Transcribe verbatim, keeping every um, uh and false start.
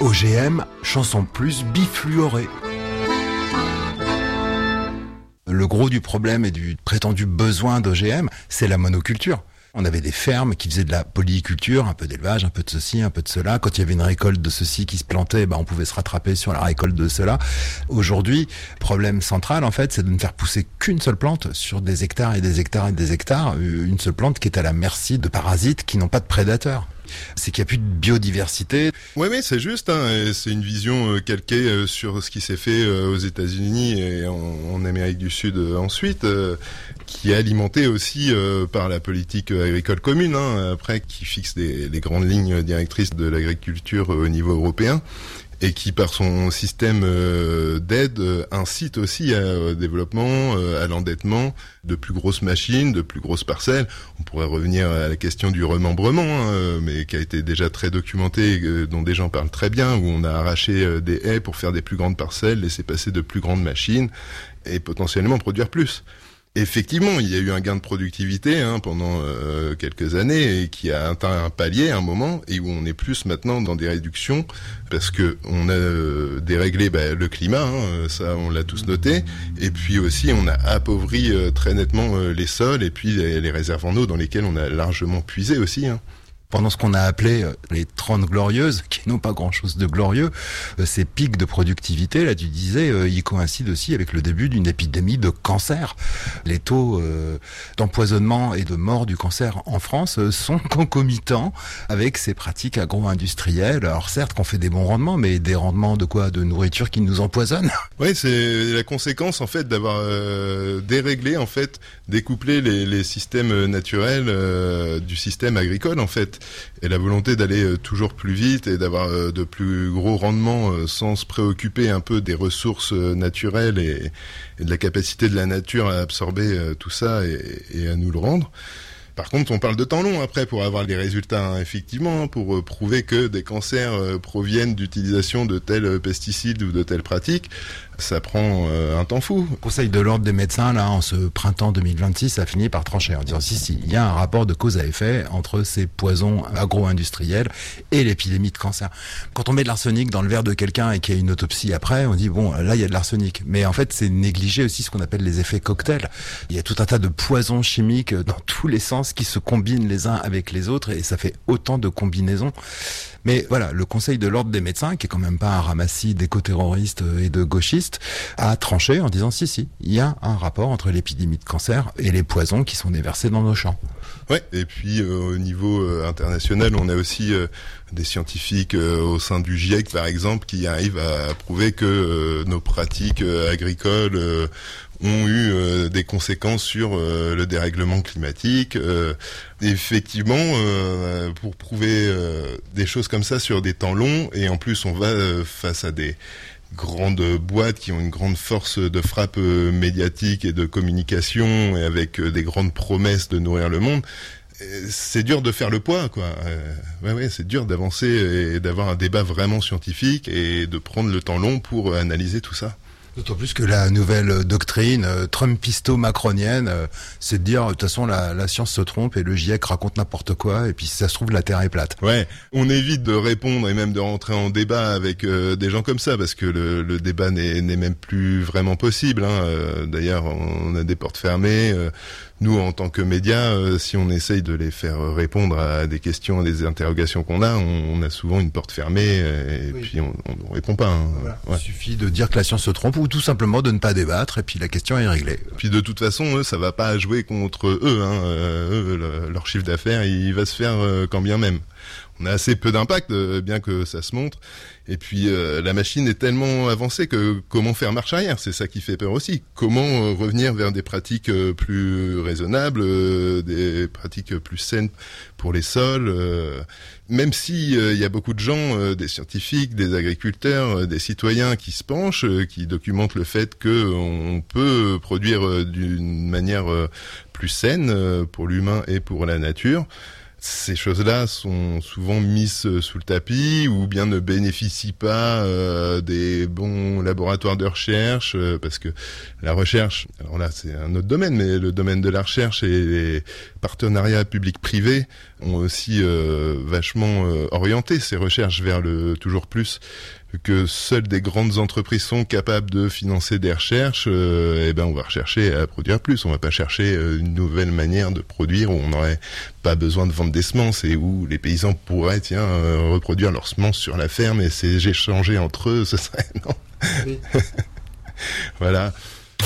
O G M, chanson plus bifluorée. Le gros du problème et du prétendu besoin d'O G M, c'est la monoculture. On avait des fermes qui faisaient de la polyculture, un peu d'élevage, un peu de ceci, un peu de cela. Quand il y avait une récolte de ceci qui se plantait, ben on pouvait se rattraper sur la récolte de cela. Aujourd'hui, problème central, en fait, c'est de ne faire pousser qu'une seule plante sur des hectares et des hectares et des hectares. Une seule plante qui est à la merci de parasites qui n'ont pas de prédateurs. C'est qu'il n'y a plus de biodiversité. Oui, mais c'est juste. Hein, c'est une vision euh, calquée euh, sur ce qui s'est fait euh, aux États-Unis et en, en Amérique du Sud euh, ensuite, euh, qui est alimentée aussi euh, par la politique agricole commune, hein, après, qui fixe des, les grandes lignes directrices de l'agriculture euh, au niveau européen. Et qui, par son système euh, d'aide, euh, incite aussi à, au développement, euh, à l'endettement de plus grosses machines, de plus grosses parcelles. On pourrait revenir à la question du remembrement, hein, mais qui a été déjà très documenté, euh, dont des gens parlent très bien, où on a arraché euh, des haies pour faire des plus grandes parcelles, laisser passer de plus grandes machines et potentiellement produire plus. Effectivement, il y a eu un gain de productivité hein, pendant euh, quelques années et qui a atteint un palier à un moment et où on est plus maintenant dans des réductions parce que on a euh, déréglé bah, le climat, hein, ça on l'a tous noté, et puis aussi on a appauvri euh, très nettement euh, les sols et puis les, les réserves en eau dans lesquelles on a largement puisé aussi. Hein. Pendant ce qu'on a appelé les trente glorieuses, qui n'ont pas grand-chose de glorieux, ces pics de productivité, là tu disais, euh, ils coïncident aussi avec le début d'une épidémie de cancer. Les taux euh, d'empoisonnement et de mort du cancer en France euh, sont concomitants avec ces pratiques agro-industrielles. Alors certes qu'on fait des bons rendements, mais des rendements de quoi ? De nourriture qui nous empoisonne. Oui, c'est la conséquence en fait d'avoir euh, déréglé, en fait, découplé les, les systèmes naturels euh, du système agricole en fait. Et la volonté d'aller euh, toujours plus vite et d'avoir euh, de plus gros rendements euh, sans se préoccuper un peu des ressources euh, naturelles et, et de la capacité de la nature à absorber euh, tout ça et, et à nous le rendre. Par contre, on parle de temps long après pour avoir les résultats, hein, effectivement, pour euh, prouver que des cancers euh, proviennent d'utilisation de tels pesticides ou de telles pratiques. Ça prend euh, un temps fou. Le Conseil de l'ordre des médecins, là, en ce printemps deux mille vingt-six, a fini par trancher en disant si, si, il y a un rapport de cause à effet entre ces poisons agro-industriels et l'épidémie de cancer. Quand on met de l'arsenic dans le verre de quelqu'un et qu'il y a une autopsie après, on dit bon, là, il y a de l'arsenic. Mais en fait, c'est négliger aussi ce qu'on appelle les effets cocktails. Il y a tout un tas de poisons chimiques dans tous les sens qui se combinent les uns avec les autres et ça fait autant de combinaisons. Mais voilà, le Conseil de l'ordre des médecins, qui est quand même pas un ramassis d'éco-terroristes et de gauchistes, a tranché en disant si, si, il y a un rapport entre l'épidémie de cancer et les poisons qui sont déversés dans nos champs. Ouais, et puis euh, au niveau euh, international, on a aussi euh, des scientifiques euh, au sein du GIEC, par exemple, qui arrivent à prouver que euh, nos pratiques euh, agricoles euh, ont eu euh, des conséquences sur euh, le dérèglement climatique. Euh, effectivement, euh, pour prouver euh, des choses comme ça sur des temps longs, et en plus on va euh, face à des grandes boîtes qui ont une grande force de frappe euh, médiatique et de communication, et avec euh, des grandes promesses de nourrir le monde. C'est dur de faire le poids, quoi. Euh, ouais, ouais, c'est dur d'avancer et d'avoir un débat vraiment scientifique et de prendre le temps long pour analyser tout ça. D'autant plus que la nouvelle doctrine euh, trumpisto-macronienne, euh, c'est de dire de toute façon la, la science se trompe et le GIEC raconte n'importe quoi et puis si ça se trouve la Terre est plate. Ouais, on évite de répondre et même de rentrer en débat avec euh, des gens comme ça parce que le, le débat n'est, n'est même plus vraiment possible. Hein. Euh, d'ailleurs, on a des portes fermées. Euh, nous, en tant que médias, euh, si on essaye de les faire répondre à des questions, à des interrogations qu'on a, on, on a souvent une porte fermée et oui. Puis on ne répond pas. Hein. Voilà. Ouais. Il suffit de dire que la science se trompe ou tout simplement de ne pas débattre et puis la question est réglée. Puis de toute façon, eux, ça va pas jouer contre eux. Hein. Euh, eux le, leur chiffre d'affaires, il va se faire euh, quand bien même. On a assez peu d'impact, euh, bien que ça se montre. Et puis euh, la machine est tellement avancée que comment faire marche arrière, c'est ça qui fait peur aussi. Comment euh, revenir vers des pratiques euh, plus raisonnables, euh, des pratiques plus saines pour les sols. Euh, même si il euh, y a beaucoup de gens, euh, des scientifiques, des agriculteurs, euh, des citoyens qui se penchent, euh, qui documentent le fait que on peut produire euh, d'une manière euh, plus saine euh, pour l'humain et pour la nature. ces choses-là sont souvent mises sous le tapis ou bien ne bénéficient pas euh, des bons laboratoires de recherche euh, parce que la recherche, alors là c'est un autre domaine, mais le domaine de la recherche et les partenariats publics-privés ont aussi euh, vachement euh, orienté ces recherches vers le toujours plus, que seules des grandes entreprises sont capables de financer des recherches, euh, et ben on va rechercher à produire plus. On va pas chercher euh, une nouvelle manière de produire où on n'aurait pas besoin de vendre des semences et où les paysans pourraient tiens euh, reproduire leurs semences sur la ferme et c'est échanger entre eux, ce serait non. Oui. Voilà.